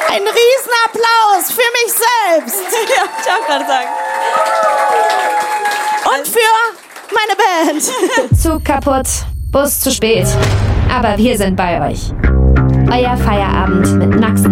Ein Riesenapplaus für mich selbst. Ja, ich auch gerade sagen. Und für meine Band. Zug kaputt, Bus zu spät. Aber wir sind bei euch. Euer Feierabend mit Nax